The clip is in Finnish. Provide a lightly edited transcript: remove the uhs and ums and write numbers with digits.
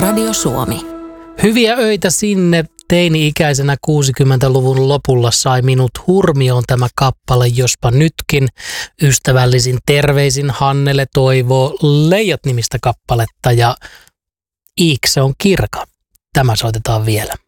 Radio Suomi. Hyviä öitä sinne. Teini-ikäisenä 60-luvun lopulla sai minut hurmioon tämä kappale, jospa nytkin. Ystävällisin terveisin Hannele toivoo Leijat-nimistä kappaletta ja Iikse on kirka. Tämä soitetaan vielä.